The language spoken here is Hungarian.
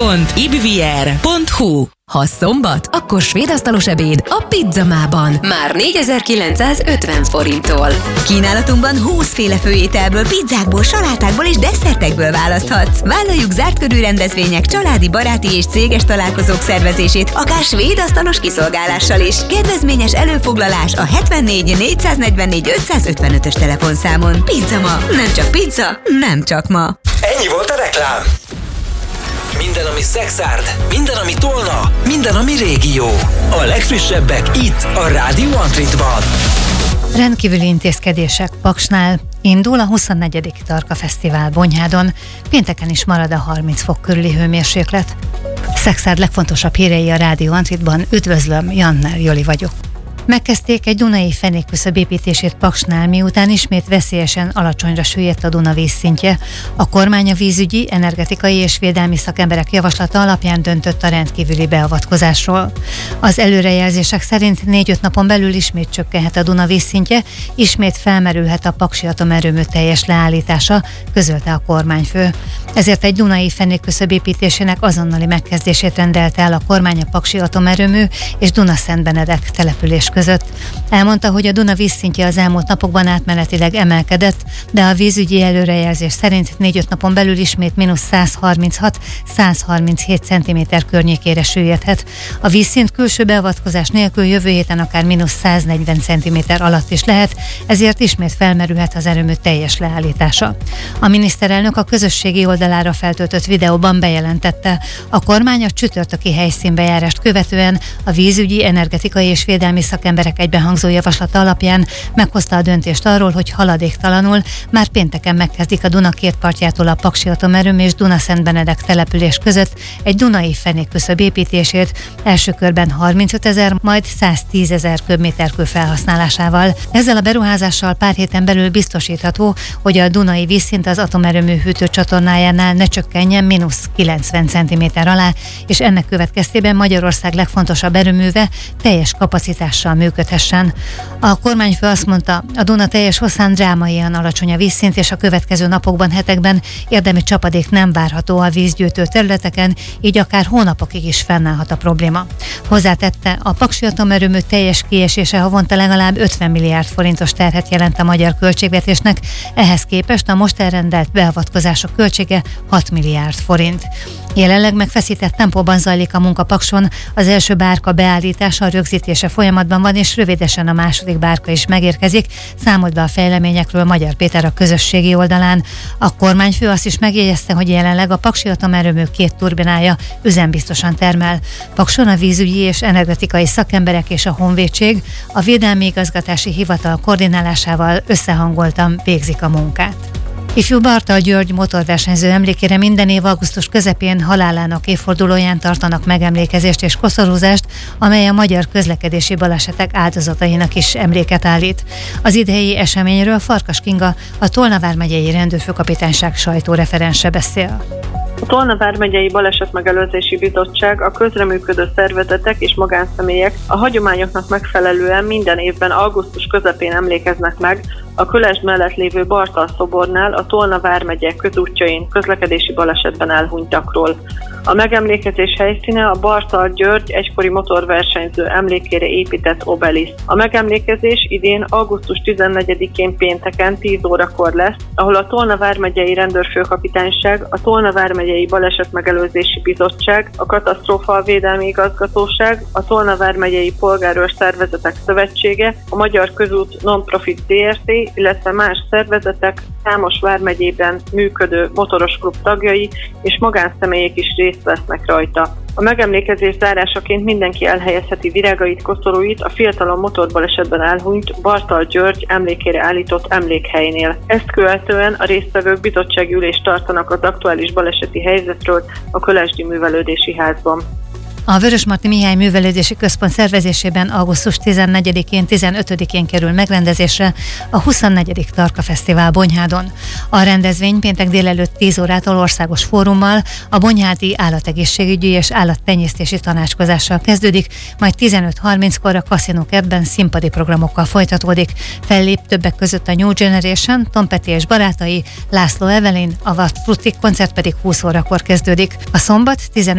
www.ibvier.hu. Ha szombat, akkor svéd asztalos ebéd a Pizzamában. Már 4950 forinttól. Kínálatunkban 20 féle főételből, pizzákból, salátákból és desszertekből választhatsz. Vállaljuk zárt körű rendezvények, családi, baráti és céges találkozók szervezését, akár svéd asztalos kiszolgálással is. Kedvezményes előfoglalás a 74 444 555-ös telefonszámon. Pizzama, nem csak pizza, nem csak ma. Ennyi volt a reklám. Minden, ami szexárd, minden, ami tolna, minden, ami régió. A legfrissebbek itt, a Rádió Antritban. Rendkívüli intézkedések Paksnál. Indul a 24. Tarka Fesztivál Bonyhádon. Pénteken is marad a 30 fok körüli hőmérséklet. Szexárd legfontosabb hírei a Rádió Antritban. Üdvözlöm, Janner Joli vagyok. Megkezdték egy dunai fenékküszöb építését Paksnál, miután ismét veszélyesen alacsonyra süllyedt a Duna vízszintje. A kormány a vízügyi, energetikai és védelmi szakemberek javaslata alapján döntött a rendkívüli beavatkozásról. Az előrejelzések szerint 4-5 napon belül ismét csökkenhet a Duna vízszintje, ismét felmerülhet a paksi atomerőmű teljes leállítása, közölte a kormányfő. Ezért egy dunai fenékküszöb építésének azonnali megkezdését rendelte el a kormány a paksi atomerőmű és Dunaszentbenedek település között. Elmondta, hogy a Duna vízszintje az elmúlt napokban átmenetileg emelkedett, de a vízügyi előrejelzés szerint 4-5 napon belül ismét -136-137 cm környékére süllyedhet. A vízszint külső beavatkozás nélkül jövő héten akár -140 cm alatt is lehet, ezért ismét felmerülhet az erőmű teljes leállítása. A miniszterelnök a közösségi oldalára feltöltött videóban bejelentette, a kormány a csütörtöki helyszínbejárást követően a vízügyi, energetikai és védelmi szakemberek egybehangzó javaslata alapján meghozta a döntést arról, hogy haladéktalanul már pénteken megkezdik a Duna két partjától a paksi atomerőmű és Dunaszentbenedek település között egy dunai fenékküszöb építését, első körben 35 000, majd 110 000 köbméterkő felhasználásával. Ezzel a beruházással pár héten belül biztosítható, hogy a dunai vízszint az atomerőmű hűtőcsatornájánál ne csökkenjen -90 cm alá, és ennek következtében Magyarország legfontosabb erőműve teljes kapacitással működhessen. A kormányfő azt mondta, a Duna teljes hosszán drámaian alacsony a vízszint, és a következő napokban, hetekben érdemi csapadék nem várható a vízgyűjtő területeken, így akár hónapokig is fennállhat a probléma. Hozzátette, a paksi atomerőmű teljes kiesése havonta legalább 50 milliárd forintos terhet jelent a magyar költségvetésnek, ehhez képest a most elrendelt beavatkozások költsége 6 milliárd forint. Jelenleg megfeszített tempóban zajlik a munka Pakson, az első bárka beállítása, rögzítése folyamatban van, és rövidesen a második bárka is megérkezik, számolt be a fejleményekről Magyar Péter a közösségi oldalán. A kormányfő azt is megjegyezte, hogy jelenleg a paksi atomerőmű 2 turbinája üzembiztosan termel. Pakson a vízügyi és energetikai szakemberek és a Honvédség a Védelmi Igazgatási Hivatal koordinálásával összehangoltan végzik a munkát. Ifjú Bartal György motorversenyző emlékére minden év augusztus közepén halálának évfordulóján tartanak megemlékezést és koszorúzást, amely a magyar közlekedési balesetek áldozatainak is emléket állít. Az idei eseményről Farkas Kinga, a Tolna vármegyei rendőrfőkapitányság sajtóreferense beszél. A Tolna vármegyei Balesetmegelőzési Bizottság, a közreműködő szervezetek és magánszemélyek a hagyományoknak megfelelően minden évben augusztus közepén emlékeznek meg a Kölesd mellett lévő Bartal szobornál a Tolna vármegye közútjain közlekedési balesetben elhunytakról. A megemlékezés helyszíne a Bartal György egykori motorversenyző emlékére épített obelisz. A megemlékezés idén augusztus 14-én pénteken 10 órakor lesz, ahol a Tolna vármegyei rendőrfőkapitányság, a Tolna vármegyei Balesetmegelőzési Bizottság, a Katasztrófavédelmi Igazgatóság, a Tolna vármegyei Polgárőr Szervezetek Szövetsége, a Magyar Közút Non-Profit Zrt., illetve más szervezetek, számos vármegyében működő motoros klub tagjai és magánszemélyek is részt vesznek rajta. A megemlékezés zárásaként mindenki elhelyezheti virágait, koszorúit a fiatalon motorbalesetben elhunyt Bartal György emlékére állított emlékhelynél. Ezt követően a résztvevők bizottsági ülést tartanak az aktuális baleseti helyzetről a Kölesdi Művelődési Házban. A Vörösmarty Mihály Művelődési Központ szervezésében augusztus 14-én, 15-én kerül megrendezésre a 24. Tarka Fesztivál Bonyhádon. A rendezvény péntek délelőtt 10 órától országos fórummal, a bonyhádi állategészségügyi és állattenyésztési tanácskozással kezdődik, majd 15:30-kor a Casino Cabben színpadi programokkal folytatódik. Fellép többek között a New Generation, Tom Petty és barátai, László Evelyn, a Watt Frutti koncert pedig 20 órakor kezdődik. A szombat